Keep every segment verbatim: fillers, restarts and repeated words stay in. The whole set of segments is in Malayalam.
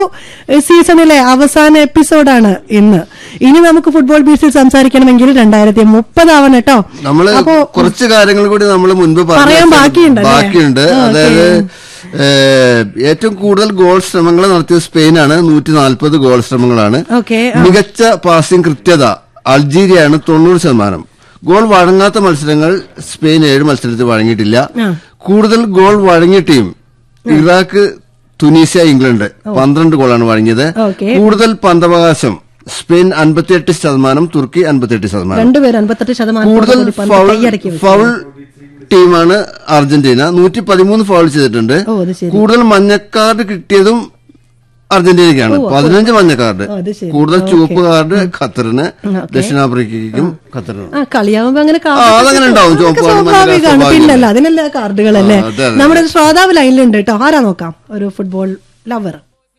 സീസണിലെ അവസാന എപ്പിസോഡാണ് ഇന്ന്. ഇനി നമുക്ക് ഫുട്ബോൾ ബീച്ചിൽ സംസാരിക്കണമെങ്കിൽ രണ്ടായിരത്തി മുപ്പതാവണം കേട്ടോ. നമ്മള് കുറച്ച് കാര്യങ്ങൾ കൂടി നമ്മൾ മുൻപ് പറയാൻ ബാക്കിയുണ്ട് ബാക്കിയുണ്ട് അതായത് ഏറ്റവും കൂടുതൽ ഗോൾ ശ്രമങ്ങൾ നടത്തിയത് സ്പെയിനാണ്. നൂറ്റി നാൽപ്പത് ഗോൾ ശ്രമങ്ങളാണ്. മികച്ച പാസിംഗ് കൃത്യത അൾജീരിയയാണ് തൊണ്ണൂറ് ശതമാനം. ഗോൾ വഴങ്ങാത്ത മത്സരങ്ങൾ സ്പെയിൻ ഏഴ് മത്സരത്തിൽ വഴങ്ങിയിട്ടില്ല. കൂടുതൽ goal വഴങ്ങിയ team Iraq, Tunisia, England പന്ത്രണ്ട് ഗോളാണ് വഴങ്ങിയത്. കൂടുതൽ പന്തവകാശം സ്പെയിൻ അൻപത്തിയെട്ട് ശതമാനം, തുർക്കി അൻപത്തിയെട്ട് ശതമാനം. കൂടുതൽ ഫൗൾ ടീമാണ് അർജന്റീന, നൂറ്റി പതിമൂന്ന് ഫൗൾ ചെയ്തിട്ടുണ്ട്. കൂടുതൽ മഞ്ഞക്കാർഡ് കിട്ടിയതും അർജന്റീനയ്ക്കാണ്, പതിനഞ്ച് മഞ്ഞ കാർഡ്. കൂടുതൽ ചുവപ്പ് കാർഡ് ഖത്തറിന്, ദക്ഷിണാഫ്രിക്കയ്ക്കും ഖത്തറിനും. അതങ്ങനെ ഉണ്ടാവും, ചുവപ്പ് പിന്നല്ല അതിനല്ല കാർഡുകളല്ലേ. നമ്മുടെ ശ്രോതാവ് ലൈനിലുണ്ട് കേട്ടോ, ആരാ നോക്കാം. ഒരു ഫുട്ബോൾ ലവർ.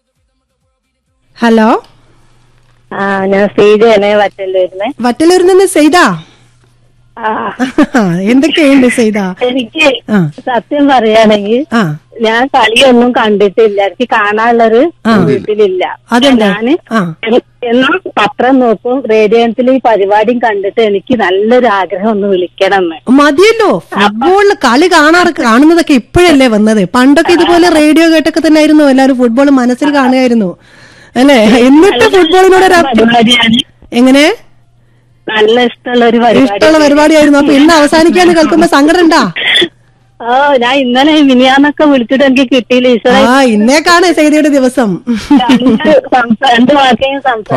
ഹലോ, ഞാൻ സെയ്ദാണ് വറ്റല്ലൂരിന്ന്. വറ്റല്ലൂരിൽ സെയ്താ, എന്തൊക്കെയുണ്ട് സെയ്ത? എനിക്ക് സത്യം പറയുകയാണെങ്കിൽ ഞാൻ കളിയൊന്നും കണ്ടിട്ടില്ല, എനിക്ക് കാണാനുള്ളൊരു വീട്ടിലില്ല. ഞാന് എന്നും പത്രം നോക്കും, റേഡിയോത്തിൽ ഈ പരിപാടിയും കണ്ടിട്ട് എനിക്ക് നല്ലൊരു ആഗ്രഹം ഒന്ന് വിളിക്കണം. മതിയല്ലോ, ഫുട്ബോളിൽ കളി കാണാറ് കാണുന്നതൊക്കെ ഇപ്പോഴല്ലേ വന്നത്. പണ്ടൊക്കെ ഇതുപോലെ റേഡിയോ കേട്ടൊക്കെ തന്നെ ആയിരുന്നു എല്ലാവരും ഫുട്ബോൾ മനസ്സിൽ കാണുമായിരുന്നു അല്ലെ. എന്നിട്ട് ഫുട്ബോളിനോട് എങ്ങനെ നല്ല ഇഷ്ടമുള്ള ഒരു ഇഷ്ടമുള്ള പരിപാടിയായിരുന്നു. അപ്പൊ ഇന്ന് അവസാനിക്കാന്ന് കേൾക്കുമ്പോ സങ്കടം ഉണ്ടാ? ഓ, ഞാൻ ഇന്നലെ മിനിയാന്നൊക്കെ വിളിച്ചിട്ട് എനിക്ക് കിട്ടിയില്ല. ഈശ്വര, ഇന്നേക്കാണ് സൈദിയുടെ ദിവസം. രണ്ട് വാർത്തയും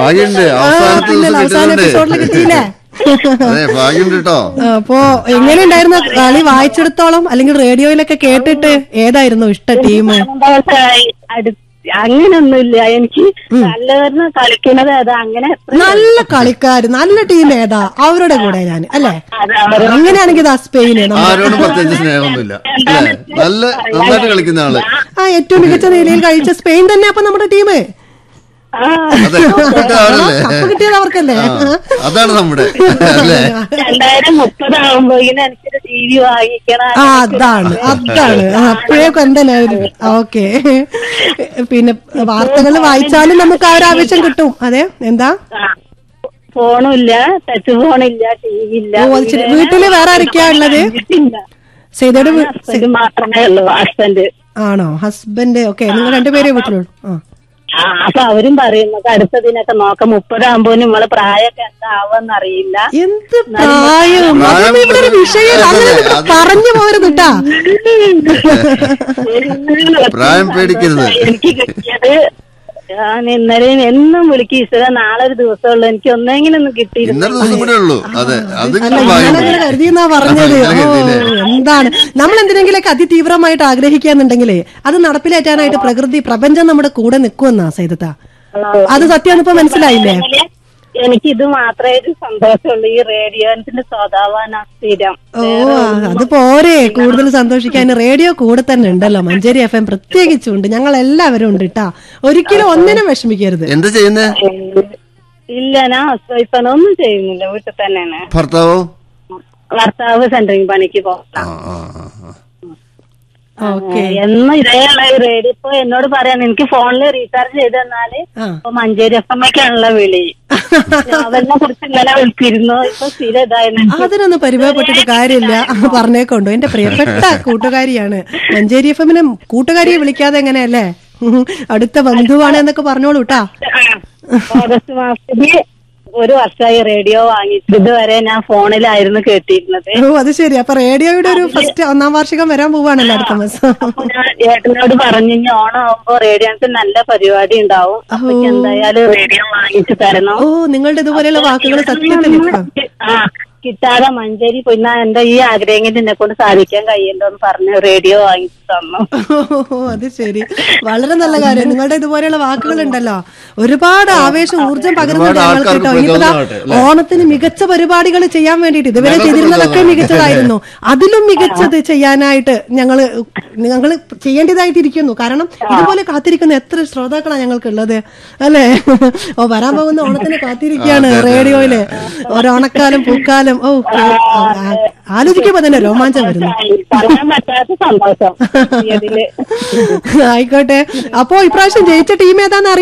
അവസാന എപ്പിസോഡിൽ കിട്ടിയില്ലേ? അപ്പോ എങ്ങനെയുണ്ടായിരുന്നു കളി? വായിച്ചെടുത്തോളം അല്ലെങ്കിൽ റേഡിയോയിലൊക്കെ കേട്ടിട്ട് ഏതായിരുന്നു ഇഷ്ട ടീം? അങ്ങനൊന്നുമില്ല, എനിക്ക് നല്ലവരുന്ന കളിക്കുന്നത് ഏതാ, അങ്ങനെ നല്ല കളിക്കാര് നല്ല ടീം ഏതാ അവരുടെ കൂടെ ഞാൻ അല്ലെ. അങ്ങനെയാണെങ്കിൽ ഇതാ സ്പെയിന് ആ ഏറ്റവും മികച്ച നിലയിൽ കഴിച്ച സ്പെയിൻ തന്നെ അപ്പൊ നമ്മുടെ ടീം. കപ്പ് കിട്ടിയത് അവർക്കല്ലേ. അതാണ് നമ്മുടെ രണ്ടായിരം മുപ്പതാകുമ്പോഴേക്കും എനിക്കൊരു ടി വി വാങ്ങിക്കണം. അതാണ് അതാണ് അപ്പോഴേക്കും എന്തായാലും ഓക്കെ. പിന്നെ വാർത്തകൾ വായിച്ചാലും നമുക്ക് ആ ഒരു ആവശ്യം കിട്ടും. അതെ, എന്താ ഫോണില്ല, ടച്ച് ഫോണില്ല, ടി വി ഇല്ല. വീട്ടില് വേറെ ആരൊക്കെയാ ഉള്ളത്? സൈദയുടെ മാത്രമേ ഉള്ളൂ. ഹസ്ബൻഡ് ആണോ? Husband okay. നിങ്ങൾ രണ്ടുപേരെ വീട്ടിലുള്ളൂ. ആ, അപ്പൊ അവരും പറയുന്നത് അടുത്തതിനൊക്കെ നോക്കാം, മുപ്പതാകുമ്പോ നമ്മള് പ്രായമൊക്കെ എന്താവെന്ന് അറിയില്ല. എന്ത് പ്രായം? ഇവിടെ ഒരു വിഷയം പറഞ്ഞു പോരുന്നുട്ടാ. പ്രായം പേടിക്കരുത്. എനിക്ക് കിട്ടിയത് ഞാൻ ഇന്നലെയും എന്നും വിളിക്കും, ഈശ്വര നാളെ ഒരു ദിവസമുള്ളൂ, എനിക്ക് ഒന്നെങ്കിലും ഒന്നും കിട്ടിയിരുന്നു. കരുതിയെന്നാ പറഞ്ഞത്. എന്താണ് നമ്മൾ എന്തിനെങ്കിലൊക്കെ അതിതീവ്രമായിട്ട് ആഗ്രഹിക്കാന്നുണ്ടെങ്കിലേ അത് നടപ്പിലേറ്റാനായിട്ട് പ്രകൃതി പ്രപഞ്ചം നമ്മുടെ കൂടെ നിൽക്കുമെന്നാ സൈദത്ത. അത് സത്യമാണ്. ഇപ്പൊ മനസ്സിലായില്ലേ? എനിക്കിത് മാത്രമേ ഒരു സന്തോഷമുള്ളൂ, ഈ റേഡിയോന്റെ സ്വഭാവമാണ് സ്ഥിരം. ഓ, അത് പോരെ കൂടുതൽ സന്തോഷിക്കാൻ. റേഡിയോ കൂടെ തന്നെ ഉണ്ടല്ലോ, മഞ്ചേരി എഫ് എം പ്രത്യേകിച്ചുണ്ട്. ഞങ്ങൾ എല്ലാവരും ഉണ്ട് കേട്ടാ. ഒരിക്കലും ഒന്നിനും വിഷമിക്കരുത്. എന്താ ചെയ്യുന്നത്? ഇല്ല, ഞാൻ ഒന്നും ചെയ്യുന്നില്ല, വീട്ടിൽ തന്നെയാണ്. ഭർത്താവോ? ഭർത്താവ് സെന്ററിങ് പണിക്ക് പോകാം. എന്നും ഇതേയുള്ള റേഡിയോ ഇപ്പൊ എന്നോട് പറയാൻ എനിക്ക് ഫോണിൽ റീചാർജ് ചെയ്ത് തന്നാല് ഇപ്പൊ മഞ്ചേരി എഫ് എം ഒക്കെയാണുള്ള വിളി. അവനെ കുറിച്ച് ഇങ്ങനെ വിളിച്ചിരുന്നു, ഇപ്പൊ സ്ഥിരം ഇതായിരുന്നു. അതിനൊന്നും പരിഭവപ്പെട്ടിട്ട് കാര്യമില്ല, പറഞ്ഞേക്കൊണ്ടു. എന്റെ പ്രിയപ്പെട്ട കൂട്ടുകാരിയാണ് മഞ്ചേരി എഫ് എമ്മിനെ. കൂട്ടുകാരിയെ വിളിക്കാതെ എങ്ങനെയല്ലേ, അടുത്ത ബന്ധുവാണ് എന്നൊക്കെ പറഞ്ഞോളൂ കേട്ടാ. ഓഗസ്റ്റ് മാസത്തില് ഒരു വർഷമായി റേഡിയോ വാങ്ങിച്ചു. ഇതുവരെ ഞാൻ ഫോണിലായിരുന്നു കേട്ടിരുന്നത്. ഓ, അത് ശരി. അപ്പൊ റേഡിയോയുടെ ഒരു ഫസ്റ്റ് ഒന്നാം വാർഷികം വരാൻ പോവാണല്ലോ അടുത്ത മാസം. ഞാൻ ഏട്ടനോട് പറഞ്ഞു, ഓണം ആവുമ്പോ റേഡിയോക്ക് നല്ല പരിപാടി ഉണ്ടാവും, എന്തായാലും റേഡിയോ വാങ്ങിച്ചു തരണം. ഓ, നിങ്ങളുടെ ഇതുപോലെയുള്ള വാക്കുകൾ സത്യത്തിൽ കിട്ടാതെ മഞ്ചേരി പിന്നെ എന്റെ ഈ ആഗ്രഹങ്ങൾ എന്നെ കൊണ്ട് സാധിക്കാൻ കഴിയണ്ടോന്ന് പറഞ്ഞ് റേഡിയോ വാങ്ങിച്ചു തന്നു. ഓ, അത് ശരി. വളരെ നല്ല കാര്യം. നിങ്ങളുടെ ഇതുപോലെയുള്ള വാക്കുകൾ ഉണ്ടല്ലോ, ഒരുപാട് ആവേശം ഊർജ്ജം പകരുന്നുണ്ട് ഞങ്ങൾക്ക് കേട്ടോ. ഇനിയിപ്പോ ഓണത്തിന് മികച്ച പരിപാടികൾ ചെയ്യാൻ വേണ്ടിയിട്ട് ഇതുവരെ ചെയ്തിരുന്നതൊക്കെ മികച്ചതായിരുന്നു. അതിലും മികച്ചത് ചെയ്യാനായിട്ട് ഞങ്ങള് ഞങ്ങള് ചെയ്യേണ്ടതായിട്ടിരിക്കുന്നു. കാരണം ഇതുപോലെ കാത്തിരിക്കുന്ന എത്ര ശ്രോതാക്കളാണ് ഞങ്ങൾക്കുള്ളത് അല്ലേ. ഓ, വരാൻ പോകുന്ന ഓണത്തിന് കാത്തിരിക്കുകയാണ് റേഡിയോയില്. ഓരോണക്കാലം പൂക്കാലം. ഓ, ആലോചിക്കുമ്പോ തന്നെ രോമാഞ്ചം വരുന്നു. ആയിക്കോട്ടെ. അപ്പോ ഇപ്രാവശ്യം ജയിച്ച ടീം ഏതാന്ന് അറിയാം?